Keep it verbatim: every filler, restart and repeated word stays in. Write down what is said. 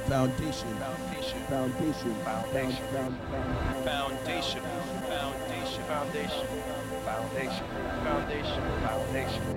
Foundation. Foundation. Foundation. Foundation. Found, found, Foundation. Foundation. Foundation. Foundation. Foundation. Foundation.